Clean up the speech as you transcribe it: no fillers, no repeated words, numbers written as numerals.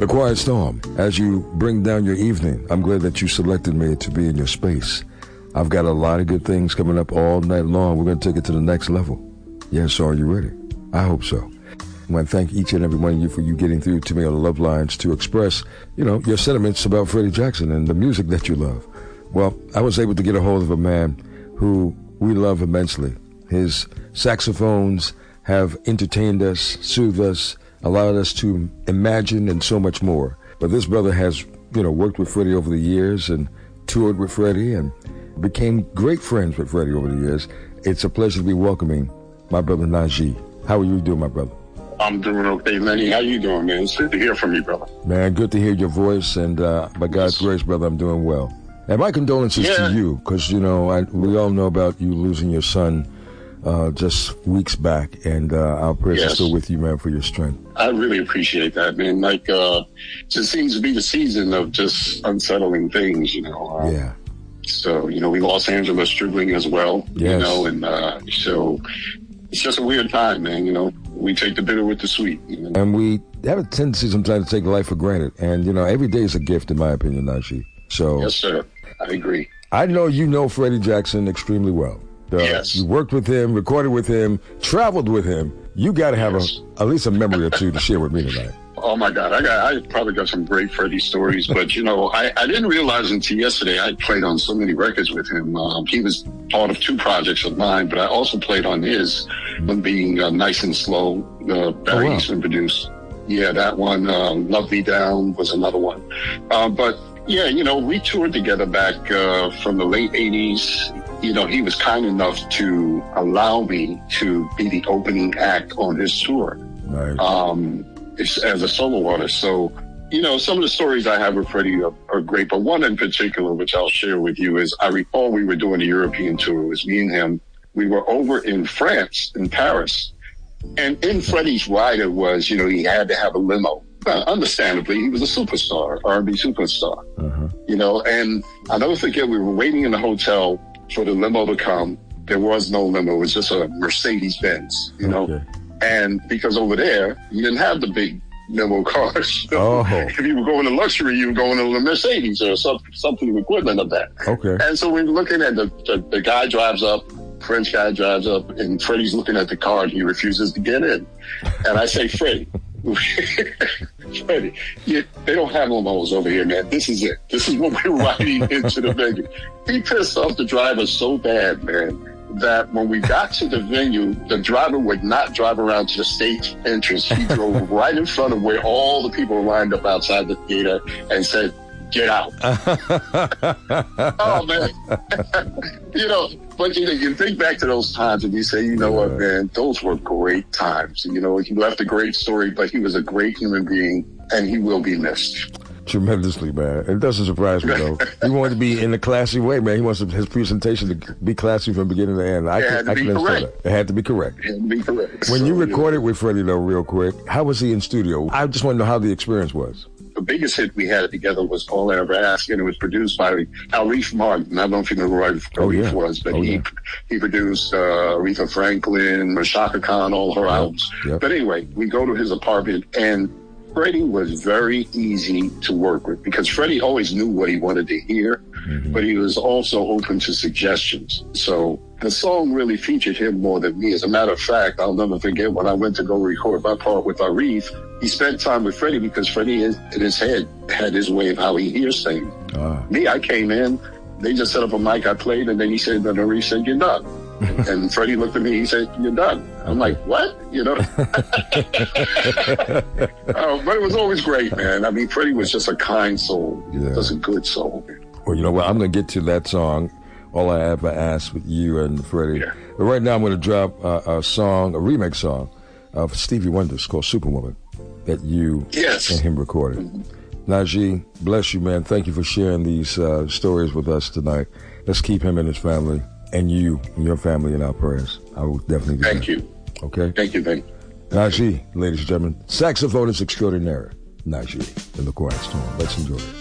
The Quiet Storm, as you bring down your evening, I'm glad that you selected me to be in your space. I've got a lot of good things coming up all night long. We're going to take it to the next level. Yes, are you ready? I hope so. I want to thank each and every one of you for you getting through to me on the love lines to express, your sentiments about Freddie Jackson and the music that you love. Well, I was able to get a hold of a man who we love immensely. His saxophones have entertained us, soothed us, allowed us to imagine, and so much more. But this brother has, worked with Freddie over the years and toured with Freddie and became great friends with Freddie over the years. It's a pleasure to be welcoming my brother Najee. How are you doing, my brother? I'm doing okay, Lenny. How you doing, man? It's good to hear from you, brother. Man, good to hear your voice, and by God's grace, brother, I'm doing well. And my condolences to you, because, we all know about you losing your son just weeks back, and our prayers are still with you, man, for your strength. I really appreciate that, man. Just seems to be the season of just unsettling things, Yeah. So, we lost Angela Stribling as well, so it's just a weird time, man, We take the bitter with the sweet. And we have a tendency sometimes to take life for granted. And, every day is a gift, in my opinion, Najee. So, yes, sir. I agree. I know you know Freddie Jackson extremely well. Yes. You worked with him, recorded with him, traveled with him. You got to have at least a memory or two to share with me tonight. Oh, my God. I probably got some great Freddie stories. But, I didn't realize until yesterday I played on so many records with him. He was part of 2 projects of mine, but I also played on his, one being Nice and Slow, Barry Eastman produced. Yeah, that one. Love Me Down was another one. But, yeah, we toured together back from the late 80s. He was kind enough to allow me to be the opening act on his tour. Right. As a solo artist. So, some of the stories I have with Freddie are great, but one in particular, which I'll share with you, is I recall we were doing a European tour. It was me and him. We were over in France, in Paris. And in Freddie's rider was, he had to have a limo. Understandably, he was a superstar, R&B superstar. And I'll never forget, we were waiting in the hotel for the limo to come. There was no limo. It was just a Mercedes-Benz, Okay. And because over there, you didn't have the big limo cars. If you were going to luxury, you were going to the Mercedes or something equivalent of that. Okay. And so we were looking at the guy drives up, French guy drives up, and Freddie's looking at the car and he refuses to get in. And I say, Freddie, Freddie, they don't have limos over here, man. This is it. This is what we're riding into the venue. He pissed off the driver so bad, man, that when we got to the venue, the driver would not drive around to the stage entrance. He drove right in front of where all the people were lined up outside the theater and said, "Get out." Oh, man. But you think back to those times and you say, you know what, man, those were great times. He left a great story, but he was a great human being and he will be missed. Tremendously, man. It doesn't surprise me, though. He wanted to be in a classy way, man. He wants his presentation to be classy from beginning to end. It had to be correct. It had to be correct. It had to be correct. When you recorded with Freddie, though, real quick, how was he in studio? I just want to know how the experience was. The biggest hit we had together was All I Ever Ask, and it was produced by Arif Martin. I don't know if you know who Arif was, but he produced Aretha Franklin, Chaka Khan, all her albums. Yep. But anyway, we go to his apartment, and Freddie was very easy to work with because Freddie always knew what he wanted to hear, but he was also open to suggestions. So the song really featured him more than me. As a matter of fact, I'll never forget when I went to go record my part with Arif, he spent time with Freddie because Freddie in his head had his way of how he hears things. Me, I came in, they just set up a mic, I played, and then Arif said, "You're done." And Freddie looked at me, he said, "You're done." I'm like, "What?" But it was always great, man. I mean, Freddie was just a kind soul. Yeah. Just a good soul. Well, you know what? I'm going to get to that song, All I Ever Asked, with you and Freddie. Yeah. But right now I'm going to drop a remix song of Stevie Wonder's called Superwoman that you and him recorded. Najee, bless you, man. Thank you for sharing these stories with us tonight. Let's keep him and his family and you and your family in our prayers. I will definitely do that. Thank you. Okay? Thank you, Ben. Najee, ladies and gentlemen, saxophonist extraordinaire, Najee in the Quiet Storm. Let's enjoy it.